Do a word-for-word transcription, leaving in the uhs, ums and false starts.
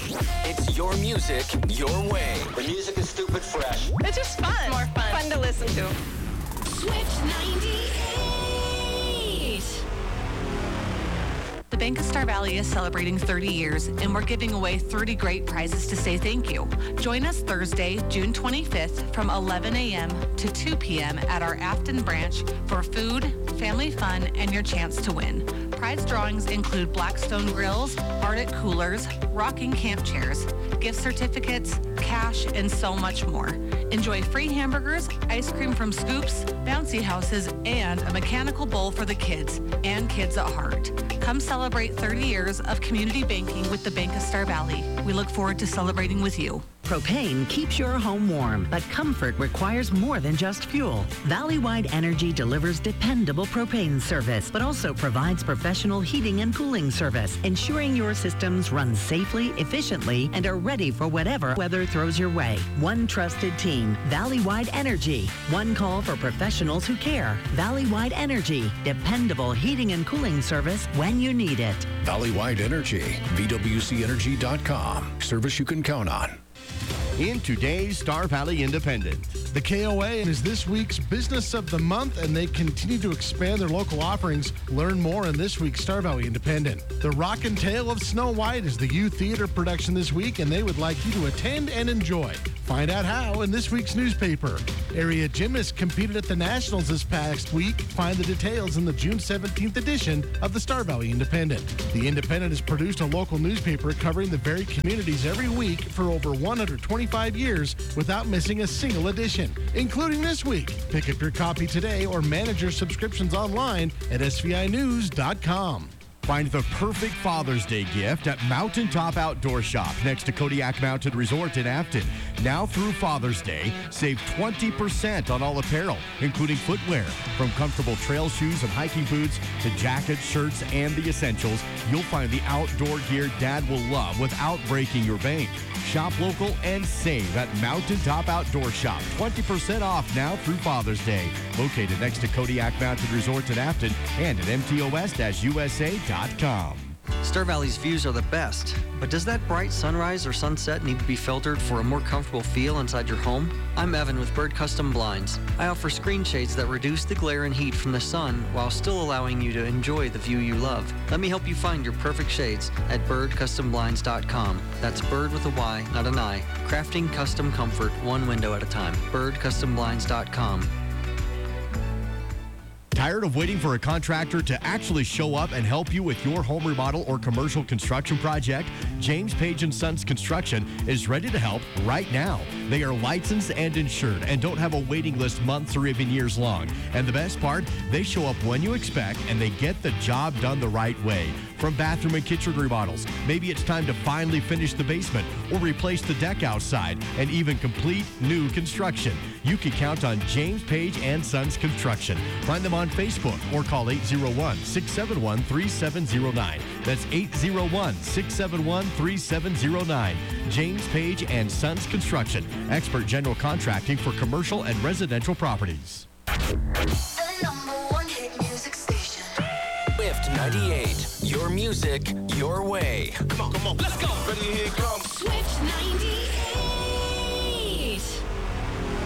It's your music, your way. The music is stupid fresh. It's just fun. More fun. Fun to listen to. Switch ninety-eight. The Bank of Star Valley is celebrating thirty years, and we're giving away thirty great prizes to say thank you. Join us Thursday, June twenty-fifth from eleven a.m. to two p.m. at our Afton branch for food, family fun, and your chance to win. Prize drawings include Blackstone grills, Arctic coolers, rocking camp chairs, gift certificates, cash, and so much more. Enjoy free hamburgers, ice cream from Scoops, bouncy houses, and a mechanical bowl for the kids and kids at heart. Come celebrate thirty years of community banking with the Bank of Star Valley. We look forward to celebrating with you. Propane keeps your home warm, but comfort requires more than just fuel. Valley-wide Energy delivers dependable propane service, but also provides professional heating and cooling service, ensuring your systems run safely, efficiently, and are ready for whatever weather throws your way. One trusted team, Valley-wide Energy. One call for professionals who care. Valley-wide Energy, dependable heating and cooling service when you need it. Valley-wide Energy, V W C energy dot com. Service you can count on. In today's Star Valley Independent. The K O A is this week's Business of the Month, and they continue to expand their local offerings. Learn more in this week's Star Valley Independent. The Rockin' Tale of Snow White is the youth theater production this week, and they would like you to attend and enjoy. Find out how in this week's newspaper. Area gymnasts competed at the Nationals this past week. Find the details in the June seventeenth edition of the Star Valley Independent. The Independent has produced a local newspaper covering the very communities every week for over one hundred twenty-five years without missing a single edition, including this week. Pick up your copy today or manage your subscriptions online at S V I news dot com. Find the perfect Father's Day gift at Mountaintop Outdoor Shop next to Kodiak Mountain Resort in Afton. Now through Father's Day, save twenty percent on all apparel, including footwear. From comfortable trail shoes and hiking boots to jackets, shirts, and the essentials, you'll find the outdoor gear Dad will love without breaking your bank. Shop local and save at Mountaintop Outdoor Shop. twenty percent off now through Father's Day. Located next to Kodiak Mountain Resort in Afton and at M T O S U S A dot com. Star Valley's views are the best, but does that bright sunrise or sunset need to be filtered for a more comfortable feel inside your home? I'm Evan with Bird Custom Blinds. I offer screen shades that reduce the glare and heat from the sun while still allowing you to enjoy the view you love. Let me help you find your perfect shades at bird custom blinds dot com. That's bird with a Y, not an I. Crafting custom comfort one window at a time. bird custom blinds dot com. Tired of waiting for a contractor to actually show up and help you with your home remodel or commercial construction project? James Page and Sons Construction is ready to help right now. They are licensed and insured and don't have a waiting list months or even years long. And the best part, they show up when you expect and they get the job done the right way. From bathroom and kitchen remodels, maybe it's time to finally finish the basement or replace the deck outside and even complete new construction. You can count on James Page and Sons Construction. Find them on Facebook or call eight oh one, six seven one, three seven oh nine. That's eight oh one, six seven one, three seven oh nine. James Page and Sons Construction, expert general contracting for commercial and residential properties. The number one hit music station. Swift ninety-eight. Your music, your way. Come on, come on, let's go. Ready, here it comes. Switch ninety-eight.